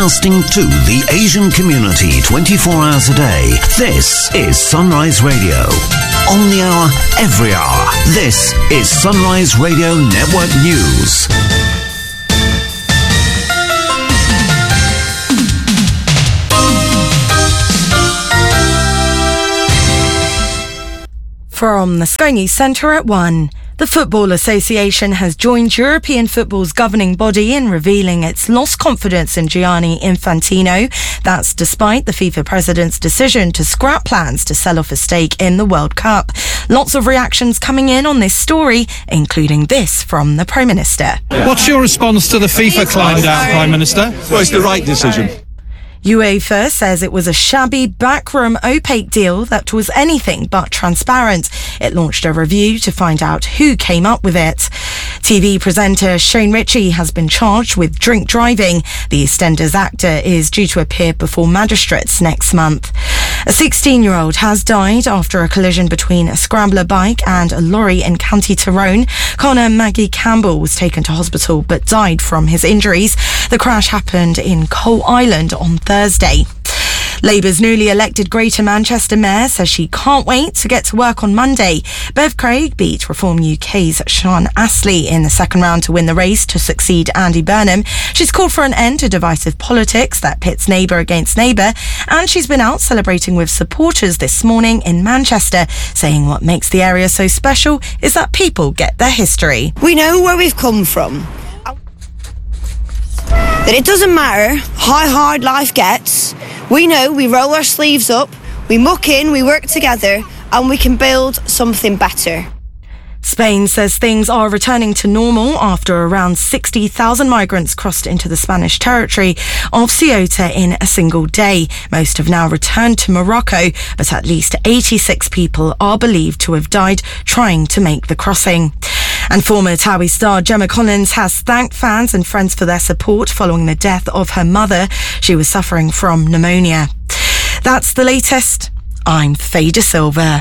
broadcasting to the Asian community 24 hours a day. This is Sunrise Radio. On the hour, every hour. This is Sunrise Radio Network News. From the Sky News Centre at 1. The Football Association has joined European football's governing body in revealing its lost confidence in Gianni Infantino. That's despite the FIFA president's decision to scrap plans to sell off a stake in the World Cup. Lots of reactions coming in on this story, including this from the Prime Minister. What's your response to the FIFA climb down, Prime Minister? Well, it's the right decision. UEFA says it was a shabby, backroom, opaque deal that was anything but transparent. It launched a review to find out who came up with it. TV presenter Shane Ritchie has been charged with drink driving. The EastEnders actor is due to appear before magistrates next month. A 16-year-old has died after a collision between a scrambler bike and a lorry in County Tyrone. Connor Maggie Campbell was taken to hospital but died from his injuries. The crash happened in Coal Island on Thursday. Labour's newly elected Greater Manchester Mayor says she can't wait to get to work on Monday. Bev Craig beat Reform UK's Sean Astley in the second round to win the race to succeed Andy Burnham. She's called for an end to divisive politics that pits neighbour against neighbour, and she's been out celebrating with supporters this morning in Manchester, saying what makes the area so special is that people get their history. We know where we've come from. That it doesn't matter how hard life gets. We know we roll our sleeves up, we muck in, we work together, and we can build something better. Spain says things are returning to normal after around 60,000 migrants crossed into the Spanish territory of Ceuta in a single day. Most have now returned to Morocco, but at least 86 people are believed to have died trying to make the crossing. And former Towie star Gemma Collins has thanked fans and friends for their support following the death of her mother. She was suffering from pneumonia. That's the latest. I'm Faye De Silva.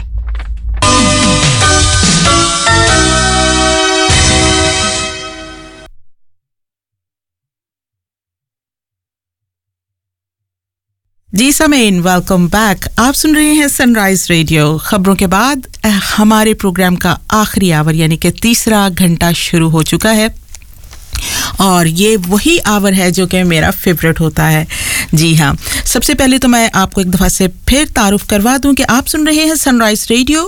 Ji Sameen welcome back आप सुन रहे हैं sunrise radio खबरों के बाद हमारे programme का आखिरी our यानी कि तीसरा घंटा शुरू हो चुका है और ये वही आवर है जो कि मेरा फेवरेट होता है जी हां सबसे पहले तो मैं आपको एक दफा से फिर तारुफ करवा दूं कि आप सुन रहे हैं सनराइज रेडियो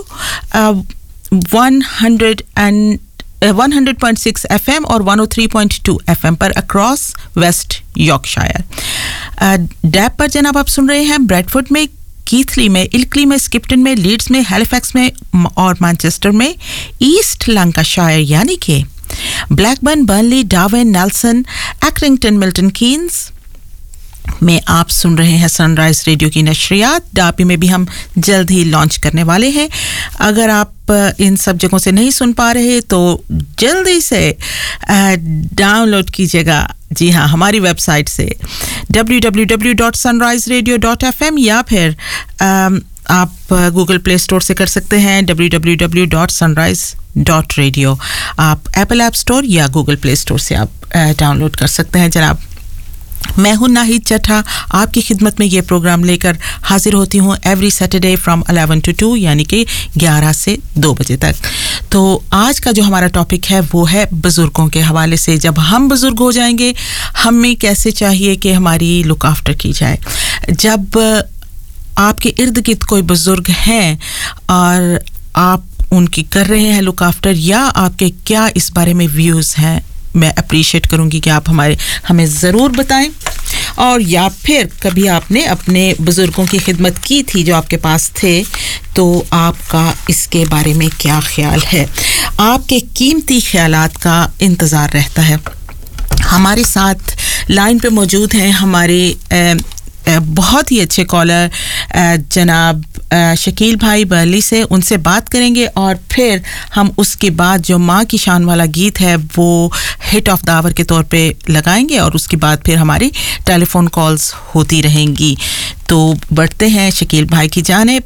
100.6 FM और 103.2 FM पर अक्रॉस वेस्ट यॉर्कशायर डैब पर जनाब आप सुन रहे हैं ब्रैडफोर्ड में कीथली में इल्कली में स्किप्टन में लीड्स में हैलिफैक्स में और मैनचेस्टर में ईस्ट लैंकाशायर यानी कि Blackburn Burnley Darwin Nelson एक्रिंगटन Milton Keynes में आप सुन रहे हैं सनराइज रेडियो की नशरियात डाबी में भी हम जल्द ही लॉन्च करने वाले हैं अगर आप इन सब जगहों से नहीं सुन पा रहे तो जल्दी से डाउनलोड कीजिएगा जी हां हमारी वेबसाइट से www.sunriseradio.fm या फिर आप गूगल प्ले स्टोर से कर सकते हैं www.sunrise.radio आप एप्पल ऐप स्टोर या गूगल प्ले स्टोर से आप डाउनलोड कर सकते हैं जनाब मैं हूं नाहिद चट्टा आपकी खिदमत में ये प्रोग्राम लेकर हाजिर होती हूं एवरी सैटरडे फ्रॉम 11 to 2 यानी कि 11 से 2 बजे तक तो आज का जो हमारा टॉपिक है वो है बुजुर्गों के हवाले से जब हम बुजुर्ग हो जाएंगे हमें कैसे चाहिए कि हमारी लुक आफ्टर की जाए जब आपके इर्द-गिर्द कोई बुजुर्ग हैं और आप उनकी कर रहे हैं लुक आफ्टर या आपके क्या इस बारे में व्यूज हैं मैं अप्रिशिएट करूंगी कि आप हमें जरूर बताएं और या फिर कभी आपने अपने बुजुर्गों की खिदमत की थी जो आपके पास थे तो आपका इसके बारे में क्या ख्याल है आपके कीमती ख्यालात का इंतजार रहता है हमारे साथ लाइन पे मौजूद हैं हमारे बहुत ही अच्छे कॉलर जनाब शकील भाई बर्ली से उनसे बात करेंगे और फिर हम उसके बाद जो माँ की शान वाला गीत है वो हिट ऑफ द आवर के तौर पे लगाएंगे और उसके बाद फिर हमारी टेलीफोन कॉल्स होती रहेंगी तो बढ़ते हैं शकील भाई की जानिब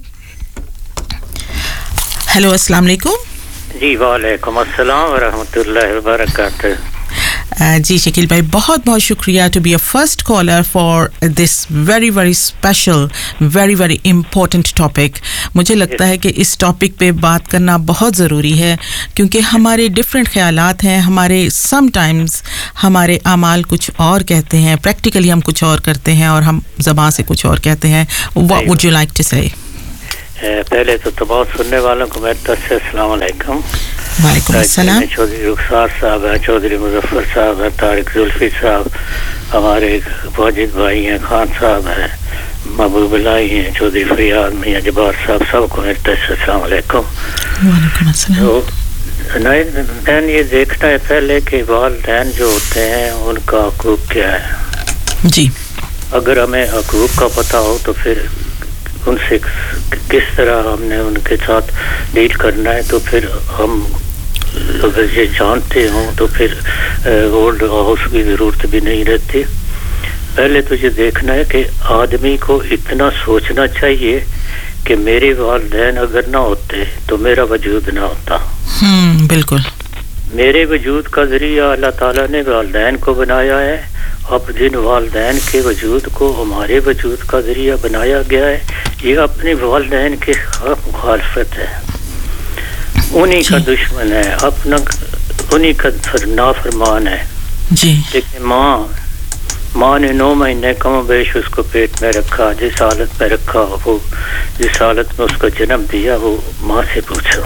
हेलो अस्सलाम वालेकुम जी वालेकुम अस्सलाम व रहमतुल्लाहि व बरकातहू जी शकील भाई बहुत बहुत शुक्रिया to be a first caller for this very very special very very important topic मुझे लगता है कि इस टॉपिक पे बात करना बहुत ज़रूरी है क्योंकि हमारे डिफरेंट ख्यालात हैं हमारे समटाइम्स हमारे अमाल कुछ और कहते हैं प्रैक्टिकली हम कुछ और करते हैं और हम ज़बान से कुछ और कहते हैं what would you like to से पहले तो तमाम सुनने वालों को मेरी तरफ से अस्सलाम वालेकुम वालेकुम अस्सलाम चौधरी रुखसार साहब हैं चौधरी मुजफ्फर साहब हैं तारिक जुल्फी साहब हमारे वाजिद भाई हैं खान साहब हैं महबूब लाई हैं चौधरी फरियाद मियां जब्बार साहब सबको मेरी तरफ से अस्सलाम वालेकुम वालेकुम अस्सलाम नहीं ये देखना है पहले कि वालिदैन जो होते हैं उनका हकूक क्या है जी अगर हमें हकूक का पता हो तो फिर उनसे किस तरह हमने उनके साथ डील करना है तो फिर हम अगर ये जानते हों तो फिर ओल्ड हाउस की ज़रूरत भी नहीं रहती पहले तो ये देखना है कि आदमी को इतना सोचना चाहिए कि मेरे वालिदैन अगर ना होते तो मेरा वजूद ना होता बिल्कुल मेरे वजूद का ज़रिया अल्लाह ताला ने वालिदैन को बनाया है अब जिन वालिदैन के वजूद को हमारे वजूद का ज़रिया बनाया गया है ये अपने वालिदैन के मुखालफत है उन्हीं का दुश्मन है अपना उन्हीं का नाफरमान है जी लेकिन माँ ने 9 महीने कम बेश उसको पेट में रखा जिस हालत में रखा वो जिस हालत में उसको जन्म दिया वो माँ से पूछो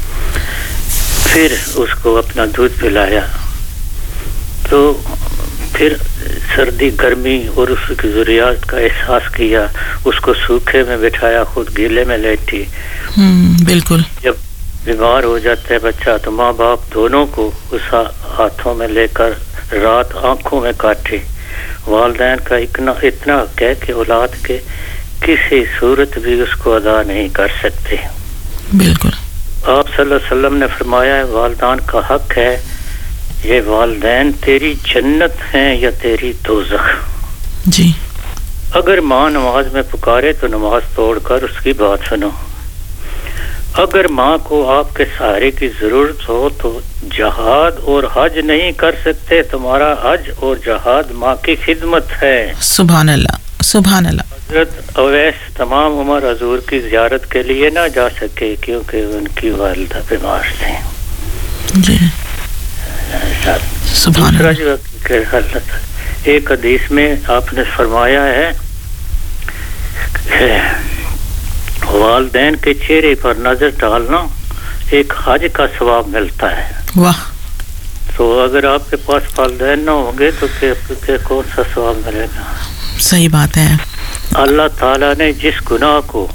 फिर उसको अपना दूध पिलाया तो फिर सर्दी गर्मी और उसकी ज़रूरियात का एहसास किया उसको सूखे में बिठाया खुद गीले में लेटी बिल्कुल जब बीमार हो जाता है बच्चा तो माँ बाप दोनों को उस हाथों में लेकर रात आंखों में काटे वालिदैन का इतना कह के औलाद के किसी सूरत भी उसको अदा नहीं कर सकते बिल्कुल आप सल्लल्लाहु अलैहि वसल्लम ने फरमाया है वालिदैन का हक है ये वालिदैन तेरी जन्नत हैं या तेरी दोज़ख जी अगर माँ नमाज में पुकारे तो नमाज तोड़कर उसकी बात सुनो अगर माँ को आपके सहारे की जरूरत हो तो जहाद और हज नहीं कर सकते तुम्हारा हज और जहाद माँ की खिदमत है सुभान अल्लाह हजरत अवैस तमाम उम्र हजूर की जियारत के लिए ना जा सके क्योंकि उनकी वालिदा बीमार थी जी सुभान एक हदीस में आपने फरमाया है वालिदैन के चेहरे पर नजर डालना एक हज का सवाब मिलता है वाह तो अगर आपके पास वालिदैन ना होंगे तो फिर कौन सा सवाब मिलेगा सही बात है अल्लाह ताला ने जिस गुनाह को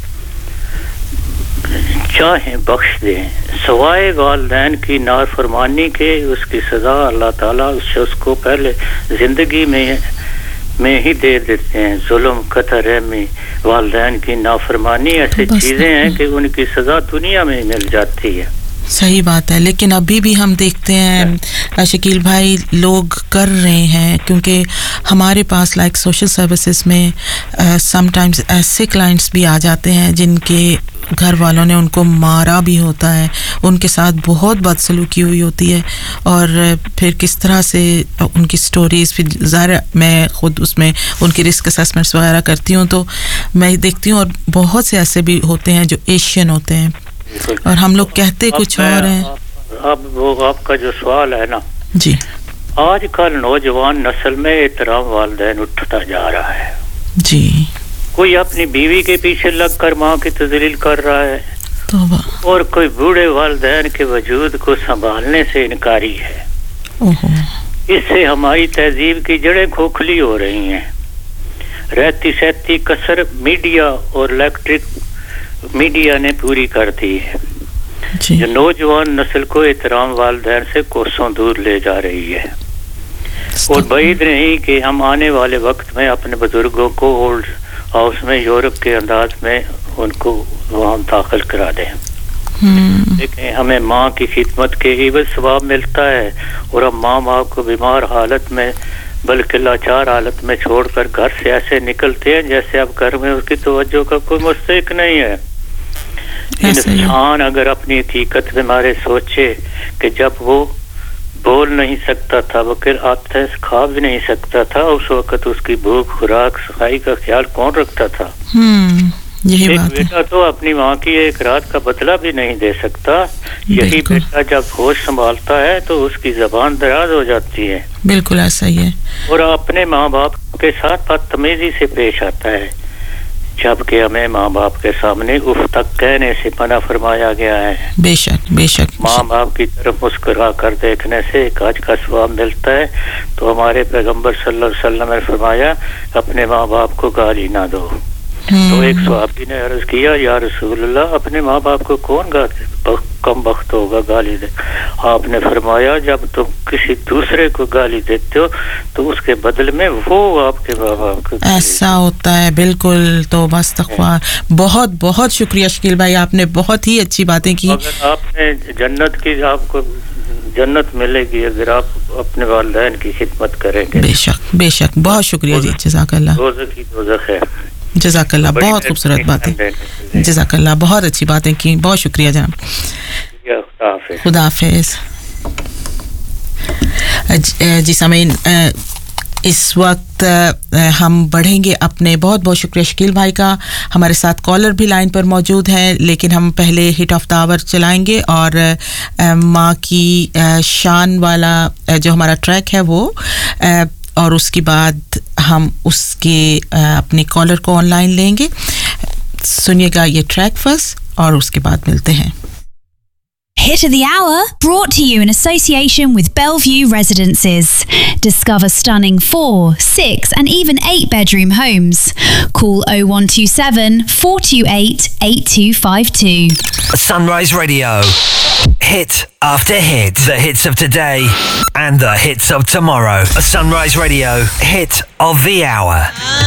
चाहे बख्श दें सवाए वालिदैन की नाफरमानी के उसकी सजा अल्लाह ताला उस शख्स को पहले जिंदगी में ही दे देते हैं जुल्म कतर रहमी वालिदैन की नाफरमानी ऐसी चीजें हैं कि उनकी सजा दुनिया में मिल जाती है सही बात है लेकिन अभी भी हम देखते हैं शकील भाई लोग कर रहे हैं क्योंकि हमारे पास लाइक सोशल सर्विसेज में समटाइम्स ऐसे क्लाइंट्स भी आ जाते हैं जिनके घर वालों ने उनको मारा भी होता है उनके साथ बहुत बदसलूकी हुई होती है और फिर किस तरह से उनकी स्टोरीज फिर ज़ाहिर मैं ख़ुद उसमें उनकी रिस्क असेसमेंट्स वगैरह करती हूँ तो मैं देखती हूँ और बहुत से ऐसे भी होते हैं जो एशियन होते हैं और हम लोग कहते कुछ और हैं अब वो आपका जो सवाल है ना जी आजकल नौजवान नस्ल में एहतराम वालिदैन उठता जा रहा है जी कोई अपनी बीवी के पीछे लगकर माँ की तजलील कर रहा है तौबा और कोई बूढ़े वालिदैन के वजूद को संभालने से इनकारी है ओहो इससे हमारी तहजीब की जड़ें खोखली हो रही हैं रहती सहती कसर मीडिया और इलेक्ट्रिक मीडिया ने पूरी कर दी है जो नौजवान नस्ल को एहतराम वालिदैन से कोसों दूर ले जा रही है और बैद नहीं कि हम आने वाले वक्त में अपने बुजुर्गों को ओल्ड हाउस में यूरोप के अंदाज में उनको वहाँ दाखिल करा दें लेकिन हमें माँ की खिदमत के एवज सवाब मिलता है और हम माँ बाप को बीमार हालत में बल्कि लाचार हालत में छोड़कर घर से ऐसे निकलते हैं जैसे अब घर में उसकी तवज्जो का कोई मुस्तहिक नहीं है इंसान अगर अपनी हकीकत में मारे सोचे कि जब वो बोल नहीं सकता था, बगैर आते खा भी नहीं सकता था। उस वक्त उसकी भूख, खुराक, सफाई का ख्याल कौन रखता था? यही एक बात है। बेटा तो अपनी माँ की एक रात का बदला भी नहीं दे सकता। यही बेटा जब होश संभालता है तो उसकी जुबान दराज हो जाती है। बिल्कुल ऐसा ही है। और अपने माँ बाप के साथ बदतमीजी से पेश आता है, जबकि हमें माँ बाप के सामने उफ तक कहने से मना फरमाया गया है। बेशक बेशक। माँ बाप की तरफ मुस्कुरा कर देखने से एक आज का सवाब मिलता है। तो हमारे पैगंबर सल्लल्लाहु अलैहि वसल्लम ने फरमाया, अपने माँ बाप को गाली ना दो। तो एक सहाबी ने अर्ज किया, या रसूल अल्लाह, अपने माँ बाप को कौन कम बख्त होगा गाली दे? आपने फरमाया, जब तुम किसी दूसरे को गाली देते हो तो उसके बदले में वो आपके माँ बाप को ऐसा होता है। बिल्कुल। तो बस तकवा। बहुत बहुत शुक्रिया शकील भाई, आपने बहुत ही अच्छी बातें की। अगर आपने जन्नत की, आपको जन्नत मिलेगी अगर आप अपने वालिदैन की खिदमत करेंगे। बेशक बेशक। बहुत शुक्रिया जी, जज़ाकल्लाह। दोज़ख की दोज़ख है। जज़ाकल्लाह, बहुत खूबसूरत बातें। जज़ाकल्लाह, बहुत अच्छी बातें की। बहुत शुक्रिया जनाब। खुदा हाफिज़। जी सामीन, इस वक्त हम बढ़ेंगे अपने। बहुत बहुत शुक्रिया शकील भाई का। हमारे साथ कॉलर भी लाइन पर मौजूद हैं, लेकिन हम पहले हिट ऑफ द आवर चलाएंगे और माँ की शान वाला जो हमारा ट्रैक है वो, और उसके बाद हम उसके अपने कॉलर को ऑनलाइन लेंगे। सुनिएगा ये ट्रैक फर्स्ट और उसके बाद मिलते हैं। Hit of the Hour, brought to you in association with Bellevue Residences. Discover stunning 4, 6 and even 8 bedroom homes. Call 0127 428 8252. Sunrise Radio. Hit after hit. The hits of today and the hits of tomorrow. Sunrise Radio. Hit of the Hour.